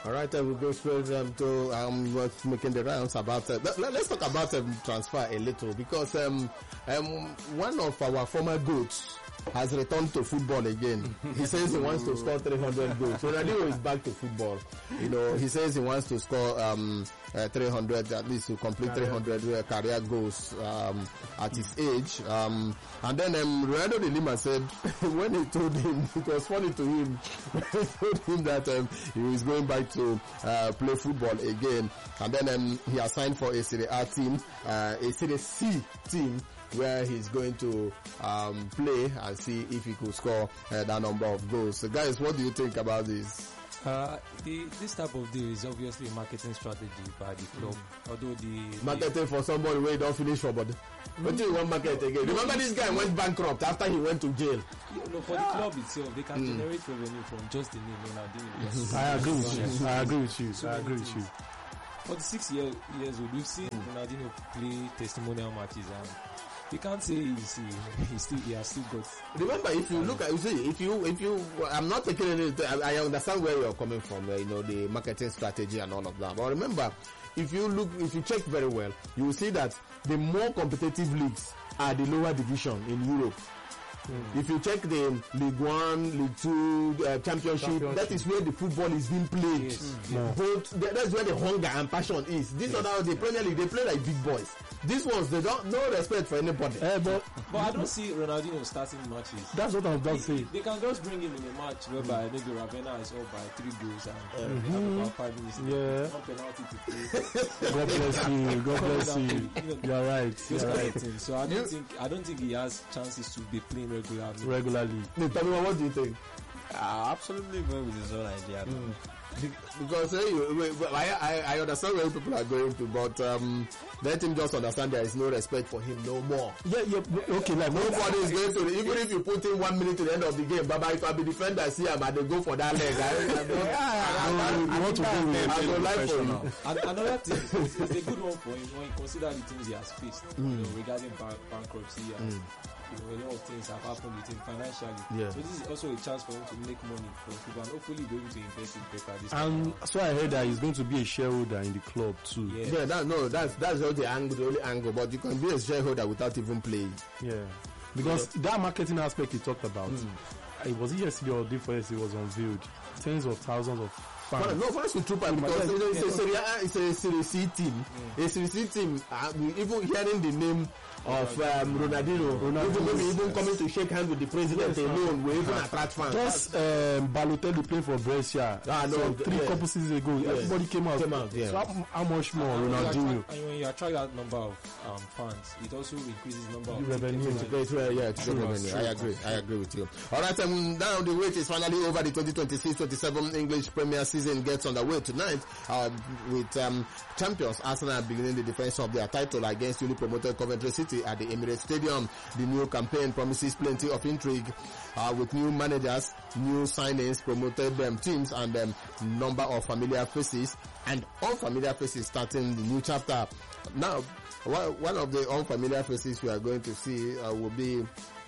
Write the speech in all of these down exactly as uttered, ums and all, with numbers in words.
All right, then we'll go straight um, to um, what's making the rounds about. Uh, let, let's talk about um, transfer a little because um, um, one of our former goats has returned to football again. He says he wants to score three hundred goals. So Ronaldinho is back to football. You know, he says he wants to score um, uh, three hundred, at least to complete three hundred uh, career goals um, at his age. Um, and then um, Ronaldo de Lima said when he told him, it was funny to him, when he told him that um, he was going back to uh, play football again. And then um, he has signed for a Serie A team, uh, a Serie C team, where he's going to um, play and see if he could score uh, that number of goals. So guys, what do you think about this? Uh, the, this type of deal is obviously a marketing strategy by the club. Mm. Although the marketing for somebody where he don't finish for body. Mm. What do you want market again? Remember this guy went bankrupt after he went to jail. You know, for the club itself, they can mm. generate revenue from just the name Ronaldinho. Mm. I agree with you. I agree with you. So I agree with you. For the six year, years old, we've seen mm. Ronaldinho play testimonial matches and you can't say he's, he still he has still got. Remember, if you look at you see, if you if you, I'm not taking it. I understand where you're coming from. You know, the marketing strategy and all of that. But remember, if you look, if you check very well, you will see that the more competitive leagues are the lower division in Europe. Mm. If you check the League One, League Two, uh, championship, championship, that is where the football is being played. Yes. Mm. Both, that's where the hunger and passion is. This yes. other, the Premier League, they play like big boys. These ones, they don't, no respect for anybody. Uh, but, but I don't see Ronaldinho starting matches. That's what I was about to say. They can just bring him in a match whereby maybe Ravenna is up by three goals and uh, mm-hmm. they have about five minutes. Yeah. No penalty to play. God bless you. God bless you. You're right. You're right. So I don't you, think I don't think he has chances to be playing regularly. Regularly. No, tell me what do you think? Uh, absolutely going with his own idea. Mm. Because hey, I, I I understand where people are going to, but um, let him just understand there is no respect for him no more. Yeah, yeah, okay. Like nobody is going to. Even if you put in one minute to the end of the game, Baba, if I be defender, see him and they go for that leg. I, I don't, yeah, I, I, I, I want to go with I don't like for you. And another thing is, is a good one for him when you consider the things he has faced, mm. you know, regarding bank, bankruptcy and. Mm. You know, a lot of things have happened with him financially. Yeah. So this is also a chance for him to make money from football and hopefully be able to invest in better this And time. So I heard that he's going to be a shareholder in the club too. Yeah, yeah that, no, that's that's not the angle, the only angle, but you can be a shareholder without even playing. Yeah. Because yeah. that marketing aspect he talked about, mm. it was yesterday or day before yesterday, it was unveiled. Tens of thousands of fans. No, first we troop because it's a, Serie A, it's a Serie C team. Yeah. A Serie C team, uh, even hearing the name of um, Ronaldinho, Ronaldinho, even maybe even yes. coming to shake hands with the president yes, alone, we even attract fans. Just um, Balotelli playing for Brescia. Ah, no, so three yeah. couple seasons ago, yeah. everybody came out. Came out yeah. So how, how much more and Ronaldinho? And when you attract that number of um, fans, it also increases number of revenue. revenue. Yeah, it's revenue. I agree. I agree with you. All right, um, now the wait is finally over. The twenty twenty-six twenty-seven English Premier season gets underway tonight uh, with um, champions Arsenal beginning the defense of their title against newly promoted Coventry City at the Emirates Stadium. The new campaign promises plenty of intrigue uh, with new managers, new signings, promoted um, teams, and um, number of familiar faces and unfamiliar faces starting the new chapter. Now, one of the unfamiliar faces we are going to see uh, will be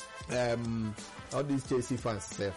um, all these Chelsea fans. Uh,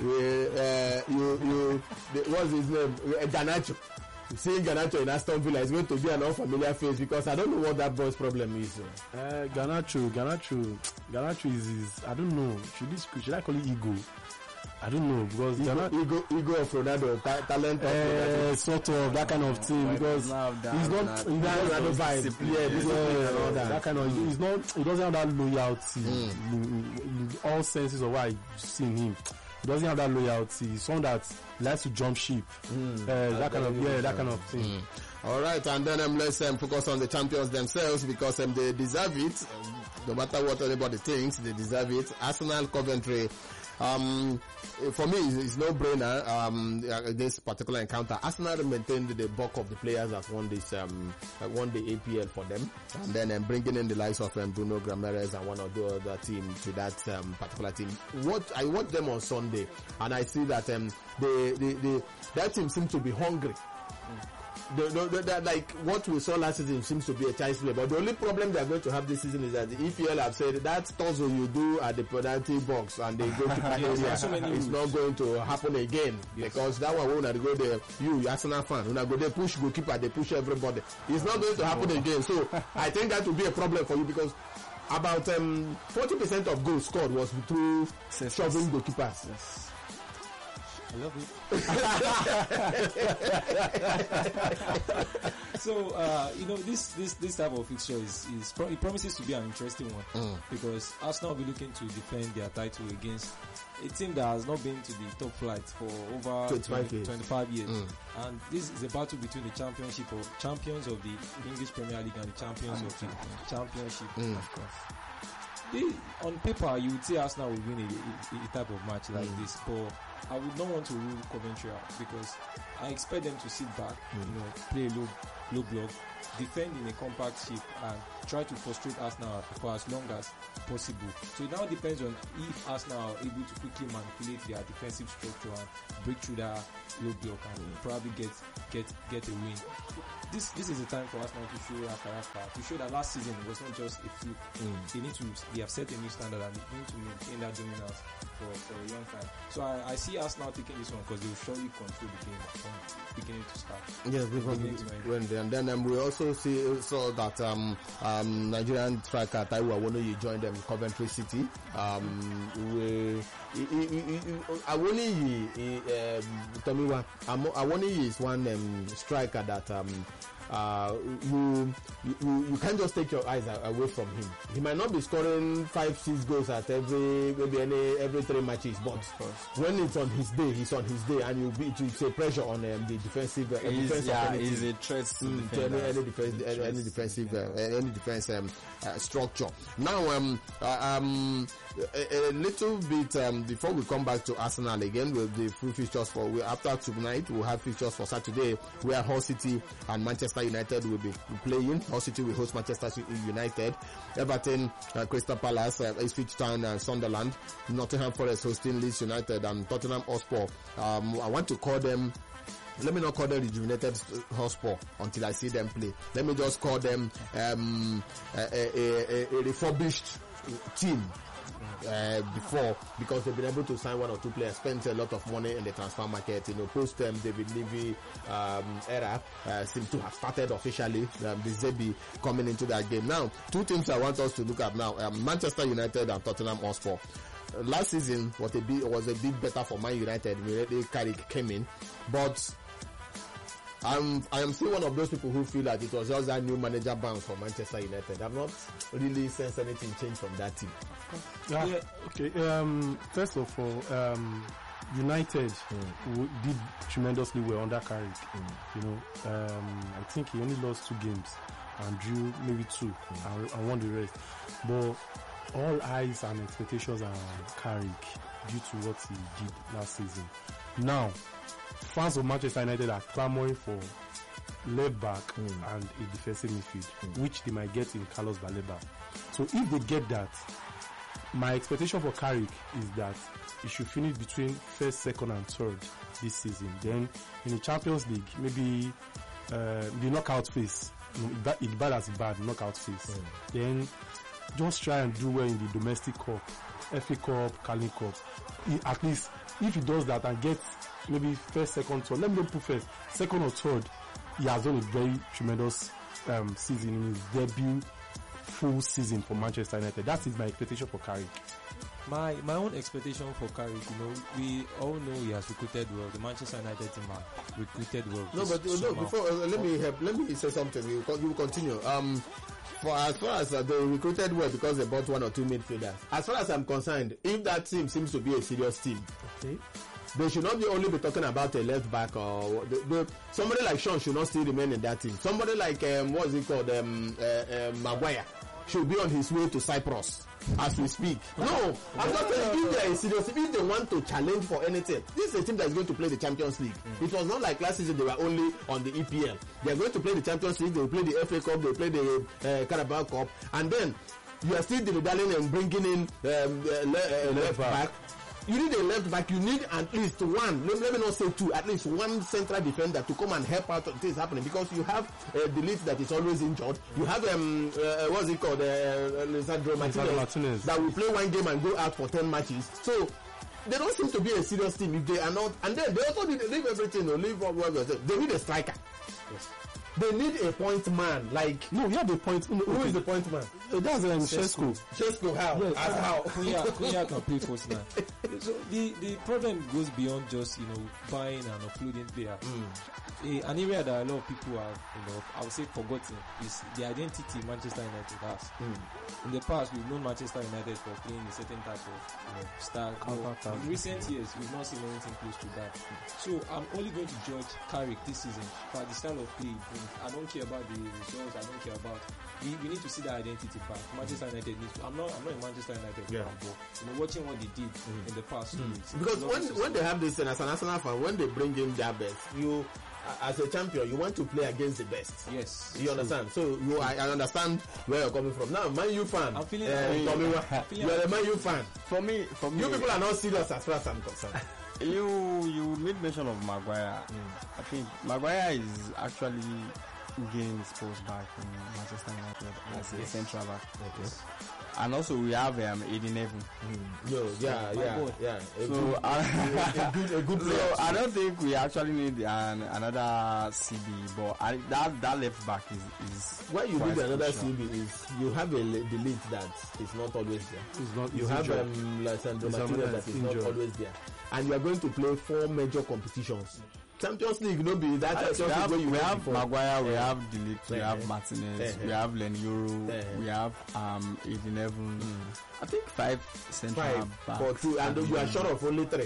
uh, you, you, the, what's his name? Uh, Garnacho. Seeing Garnacho in Aston Villa is going to be an unfamiliar face because I don't know what that boy's problem is. Uh, Garnacho, Garnacho, Garnacho is, is I don't know. Should this should I call it ego? I don't know because ego, Garnacho, ego, ego of Ronaldo, ta- talent of uh, Ronaldo. Sort of that kind of thing no, because he's not he's not Ronaldo vibe. Yeah, yeah, yeah, that kind of mm. he's not he doesn't have that loyalty mm. in, in, in all senses of what I've seen him. He doesn't have that loyalty. He's someone that likes to jump ship. Mm. Uh, that kind of yeah, that kind of thing. Mm. All right, and then um, let's um, focus on the champions themselves because um, they deserve it. Um, no matter what anybody thinks, they deserve it. Arsenal, Coventry. Um, for me, it's, it's no brainer. Um, this particular encounter, Arsenal maintained the bulk of the players that won this, um, won the A P L for them, and then um, bringing in the likes of um, Bruno Guimaraes and one or the other team to that um, particular team. What I watched them on Sunday, and I see that um, the the the that team seems to be hungry. the, the, the, the, like what we saw last season seems to be a child's play. But the only problem they are going to have this season is that the E P L have said that tussle you do at the penalty box and they go to penalty area, so it's not going to happen again yes. because that one when they go there, you Arsenal fan, when I go there push goalkeeper, they push everybody. It's not going to happen again. So I think that will be a problem for you because about um, forty percent of goals scored was through yes, shoving yes. goalkeepers. Yes. I love it. So uh, you know this this this type of fixture is is pro- it promises to be an interesting one mm. because Arsenal will be looking to defend their title against a team that has not been to the top flight for over twenty-five twenty, years. twenty-five years. Mm. And this is a battle between the championship of champions of the English Premier League and the champions mm. of the championship. Mm. Of course. They, on paper, you would say Arsenal would win a, a, a type of match like mm. this, but I would not want to rule Coventry out because I expect them to sit back, mm. you know, play low, low block, defend in a compact shape, and try to frustrate Arsenal for as long as possible. So it now depends on if Arsenal are able to quickly manipulate their defensive structure and break through that low block and mm. probably get get get a win. This this is a time for Arsenal to show their character, to show that last season was not just a fluke. Mm. They need to they have set a new standard and they need to maintain that dominance for, for a long time. So I, I see Arsenal taking this one because they will surely control the game from beginning to start. Yes, because when they, and then um, we also see saw that um, um, Nigerian striker Taiwo Awoniyi joined them Coventry City. Um, we Awoniyi, um, Tomiwa, Awoniyi is one um, striker that um, uh, you, you you can't just take your eyes away from him. He might not be scoring five, six goals at every maybe any every three matches, but when it's on his day, he's on his day, and you'll be it's a pressure on um, the defensive. Uh, he's, defense yeah, he's a threat to, mm, to any, any defense, any, any defensive, uh, any defense um, uh, structure. Now, um, uh, um, a, a little bit um, before we come back to Arsenal again with the full fixtures for we, after tonight, we'll have fixtures for Saturday where Hull City and Manchester United will be playing. Hull City will host Manchester United. Everton, uh, Crystal Palace, uh, Ipswich Town and Sunderland. Nottingham Forest hosting Leeds United and Tottenham Hotspur. Um, I want to call them Let me not call them rejuvenated Hotspur until I see them play. Let me just call them um, a, a, a, a refurbished team. Uh, before, because they've been able to sign one or two players, spent a lot of money in the transfer market. You know, post um, David Levy um, era uh, seems to have started officially. Um, the Zebi coming into that game. Now, two teams I want us to look at now: um, Manchester United and Tottenham Hotspur. Uh, last season was a bit was a bit better for Man United when Carrick came in, but I'm I am still one of those people who feel that it was just that new manager bounce for Manchester United. I've not really sensed anything change from that team. Yeah, yeah. Okay. Um, first of all, um, United mm. w- did tremendously well under Carrick. Mm. You know, um, I think he only lost two games and drew maybe two mm. and, and won the rest. But all eyes and expectations are on Carrick due to what he did last season. Now, fans of Manchester United are clamoring for left back mm. and a defensive midfield, mm. which they might get in Carlos Baleba. So if they get that, my expectation for Carrick is that he should finish between first, second, and third this season. Then in the Champions League, maybe uh, the knockout phase, it's bad as bad knockout phase. Mm. Then just try and do well in the domestic cup, F A Cup, Carling Cup. He, at least if he does that and gets maybe first, second, third, let me not put first, second or third, he has done a very tremendous um, season in his debut full season for Manchester United. That is my expectation for Carrick. My my own expectation for Carrick, you know, we all know he has recruited well. The Manchester United team have recruited well. No, but no, before uh, let me help, let me say something. You you continue. Um, for as far as uh, they recruited well because they bought one or two midfielders. As far as I'm concerned, if that team seems to be a serious team, okay, they should not be only be talking about a left back or the, the, somebody like Sean should not still remain in that team. Somebody like um, what is it called, um, uh, uh, Maguire should be on his way to Cyprus as we speak. No, I'm not saying if they are serious, if they want to challenge for anything. This is a team that is going to play the Champions League. Mm. It was not like last season they were only on the E P L. They are going to play the Champions League, they will play the F A Cup, they will play the uh, Carabao Cup, and then you are still dilly-dallying and bringing in um, uh, le- uh, left back. you need a left back. You need at least one. Let, let me not say two. At least one central defender to come and help out things happening because you have uh, the lead that is always injured. You have um uh, what's it called uh, Lisandro Martinez, Martinez that will play one game and go out for ten matches. So they don't seem to be a serious team if they are not. And then they also need to leave everything or leave what was it. They need a striker. Yes. They need a point man. Like no, we have a point. No, who okay. is the point man? Uh, that's um, Shesko. Shesko, how? Yes. As how? Kunya, Kunya can play first now. So the the problem goes beyond just you know buying and uploading players. Mm. A, an area that a lot of people have, you know, I would say forgotten is the identity Manchester United has. Mm. In the past, we've known Manchester United for playing a certain type of you know, style. In recent years, we've not seen anything close to that. So I'm only going to judge Carrick this season by the style of play. I don't care about the results. I don't care about. We, we need to see that identity back. Manchester United needs to. I'm not. I'm not a Manchester United fan, yeah. but you know, watching what they did mm. in the past. Mm. Weeks, because when when they have this, and as an Arsenal fan, when they bring in their best, you. As a champion, you want to play against the best. Yes, you understand. So you, I, I understand where you're coming from. Now, Man U fan, I'm feeling. Uh, Tommy, you are a Man U fan. For me, for me, you people are not serious as far as I'm concerned. you you made mention of Maguire. Mm. I think Maguire is actually gaining his post back in Manchester United as yes. a central back. Okay. And also we have um, Aiden Evans. Mm. No, yeah, yeah, yeah, yeah. A so good, uh, a good, a good player. So I don't think we actually need an, another C B, but I, that that left back is is. Why you need another C B is you have a the lead that is not always there. It's not. You have um, Lisandro Martinez that is not always there, and you are going to play four major competitions. Champions League, no be that. I, we have, we have Maguire, we yeah. have Delete, we yeah. have Martinez, yeah. we have Len Euro, yeah. we have um Aiden Evans. Mm. I think five central five back. For two, and you are short of only three.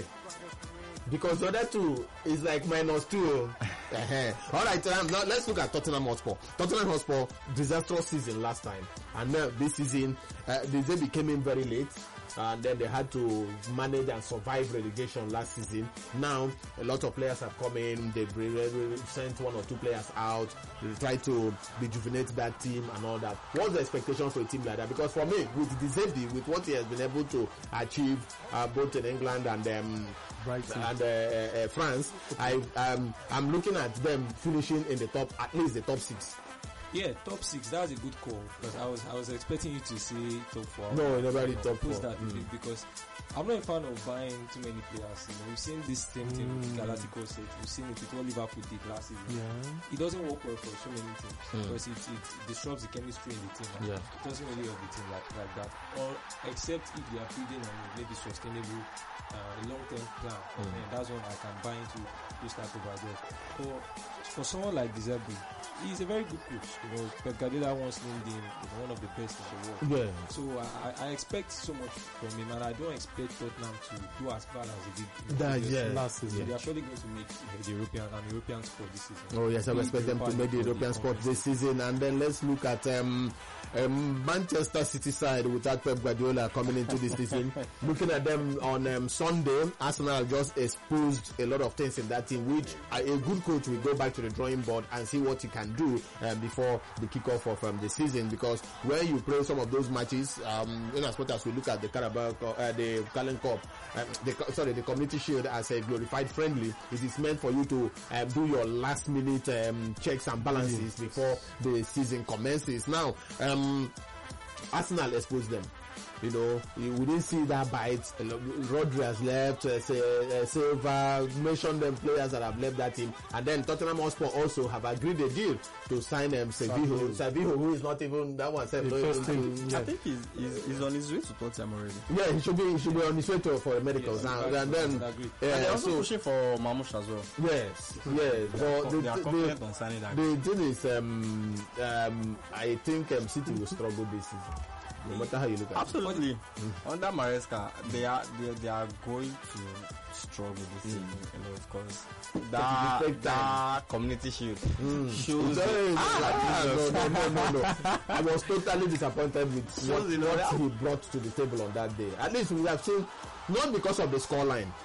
Because the other two is like minus two. uh-huh. All right, um, now let's look at Tottenham Hotspur. Tottenham Hotspur, disastrous season last time, and now this season uh, they, they became in very late. And then they had to manage and survive relegation last season. Now, a lot of players have come in. They sent one or two players out. They try to rejuvenate that team and all that. What's the expectation for a team like that? Because for me, with De Zerbi, with what he has been able to achieve uh, both in England and um, Brighton. and uh, uh, France, I um, I'm looking at them finishing in the top, at least the top six. Yeah, top six. That's a good call because I was I was expecting you to say top four. No, never really top four. That mm. because I'm not a fan of buying too many players. You know, we've seen this same thing mm. with Galacticos. We've seen it with what Liverpool did last season. Yeah. It doesn't work well for so many teams mm. because it, it disrupts the chemistry in the team. Yeah. It doesn't really help the team like, like that. Or except if they are building on maybe sustainable uh, long-term plan. Mm. And that's when I can buy into those type of ideas. But for someone like De Zerbi, he's a very good coach. You know, Pep Guardiola once named him you know, one of the best in the world. Yeah. So I, I expect so much from him, and I don't expect Tottenham to do as bad as they did. You know, that, yeah. last season. So they are surely going to make uh, the European and European sport this season. Oh yes, I expect them to make the European sport this season. And then let's look at um, um, Manchester City side without Pep Guardiola coming into this season. Looking at them on um, Sunday, Arsenal just exposed a lot of things in that team, which a good coach will go back to the drawing board and see what he can do um, before the kickoff of um, the season. Because when you play some of those matches, um, in as much as we look at the Carabao, uh, the Carling Cup, um, the, sorry, the Community Shield as a glorified friendly, it is meant for you to um, do your last minute um, checks and balances mm-hmm. before the season commences. Now, um, Arsenal exposed them. You know, we didn't see that bite. Rodri has left, uh, uh, Silva, mentioned them players that have left that team. And then Tottenham Hotspur also have agreed a deal to sign um, Sevilla. Sevilla, who is not even, that one said, no, even, yeah. I think he's, he's, he's on his way to Tottenham already. Yeah, he should be, he should be on his way to for medicals. Yes, and, and then, yeah, and they're also so, pushing for Mamouche as well. Yes, yes. But they the, are confident on signing that. The thing is, um, um, I think um, City will struggle this season. No matter how you look at Absolutely. it. Absolutely. Mm. Under Maresca, they are they, they are going to struggle this season, mm. you know, because that, that Community Shield mm. shows. Ah, no, no, no, no, no. I was totally disappointed with what, what he brought to the table on that day. At least we have seen, not because of the scoreline,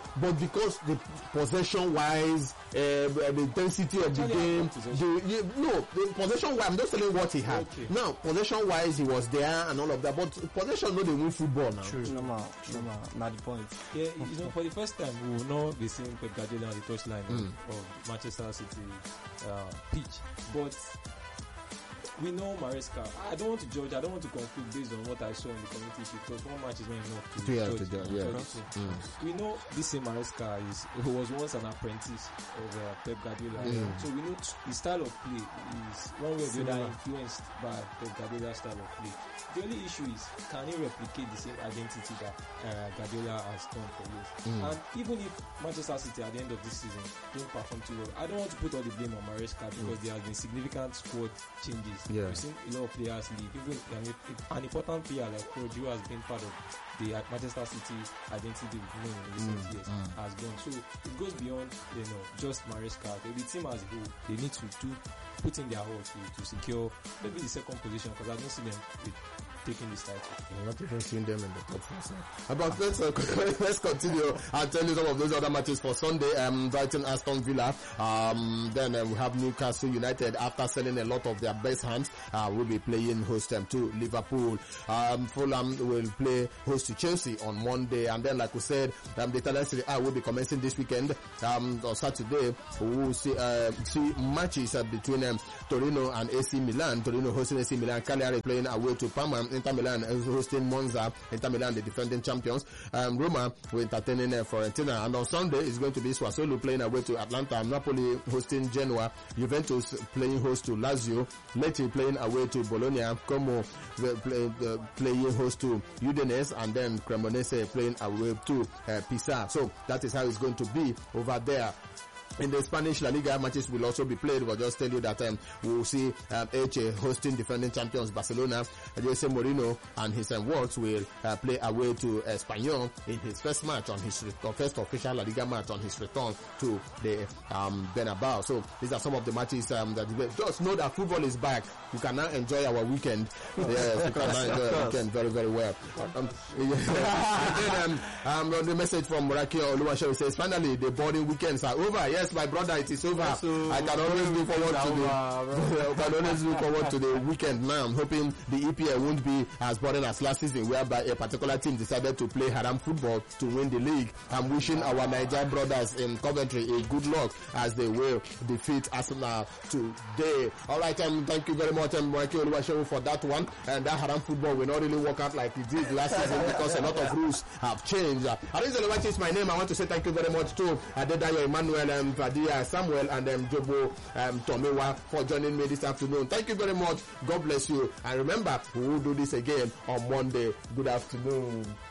but because the possession wise, uh, the intensity of the game, the, you, no, the possession wise, I'm just telling what he had. Okay. Now, possession wise, he was there and all of that, but possession no, they win football now. True, no more, no more, not the point. Yeah, you know, for the first time, we will not be seeing Pep Guardiola on the touchline mm. of Manchester City uh, pitch, but we know Maresca. I don't want to judge. I don't want to conclude based on what I saw in the community shield because one match is not enough to yeah, judge. To judge yeah. mm. We know this same Maresca is who was once an apprentice of uh, Pep Guardiola. Mm. So we know t- his style of play is one way or the other influenced by Pep Guardiola's style of play. The only issue is can he replicate the same identity that uh, Guardiola has done for years? Mm. And even if Manchester City at the end of this season don't perform too well, I don't want to put all the blame on Maresca because mm. there has been significant squad changes. Yeah. We've seen a lot of players leave. Even an, an important player like Kroos has been part of the Manchester City identity we've known in recent mm. years mm. has gone. So it goes beyond, you know, just Maresca. The team as a whole, they need to do put in their heart to, to secure maybe the second position because I don't see them with taking this title. We're not even seeing them in the top four. So. About let's uh, let's continue. I'll tell you some of those other matches for Sunday. Um, Brighton, Aston Villa. Um, then uh, we have Newcastle United after selling a lot of their best hands. Uh, will be playing host um, to Liverpool. Um, Fulham will play host to Chelsea on Monday, and then like we said, um, the Italian Serie A will be commencing this weekend. Um, on Saturday we will see uh, see matches uh, between um, Torino and A C Milan. Torino hosting A C Milan. Cagliari playing away to Parma. Inter Milan is hosting Monza. Inter Milan, the defending champions. Um, Roma will entertaining uh, Fiorentina. And on Sunday, it's going to be Sassuolo playing away to Atlanta. Napoli hosting Genoa. Juventus playing host to Lazio. Lecce playing away to Bologna. Como play, uh, playing host to Udinese. And then Cremonese playing away to uh, Pisa. So that is how it's going to be over there. In the Spanish La Liga, matches will also be played. We'll just tell you that um, we'll see um, Elche hosting defending champions Barcelona. Jose Mourinho and his um, Wolves will uh, play away to Espanyol in his first match on his return, first official La Liga match on his return to the um, Bernabeu. So these are some of the matches um, that you just know that football is back. You can now enjoy our weekend. Yes, you can now enjoy our weekend very, very well. Um, yeah. And then um, um, the message from Moraki Oluwaseun says, finally, the boarding weekends are over. Yes, my brother, it is over. So, I can always look forward to the I can always look forward to the weekend now. I'm hoping the E P L won't be as boring as last season, whereby a particular team decided to play haram football to win the league. I'm wishing our Niger brothers in Coventry a good luck as they will defeat Arsenal today. All right, um, thank you very much, um, Moraki Oluwaseun, for that one. And that haram football will not really work out like it did last season because a lot of rules have changed. Uh, Arizo Lewachi is my name. I want to say thank you very much to Adedayo Emmanuel and Vadia Samuel and um, Jobo um, Tomewa for joining me this afternoon. Thank you very much. God bless you. And remember, we will do this again on Monday. Good afternoon.